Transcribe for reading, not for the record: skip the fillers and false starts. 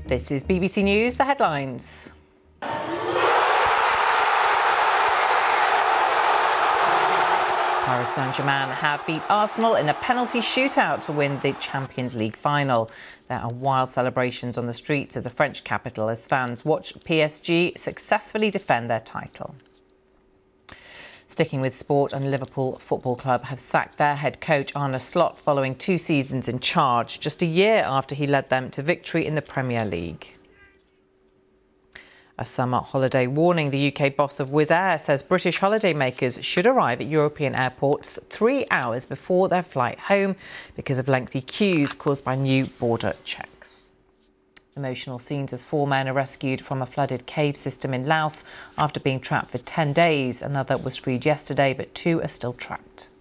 This is BBC News, the headlines. Paris Saint-Germain have beat Arsenal in a penalty shootout to win the Champions League final. There are wild celebrations on the streets of the French capital as fans watch PSG successfully defend their title. Sticking with sport, and Liverpool Football Club have sacked their head coach Arne Slot following 2 seasons in charge, just a year after he led them to victory in the Premier League. A summer holiday warning. The UK boss of Wizz Air says British holidaymakers should arrive at European airports 3 hours before their flight home because of lengthy queues caused by new border checks. Emotional scenes as 4 men are rescued from a flooded cave system in Laos after being trapped for 10 days. Another was freed yesterday, but 2 are still trapped.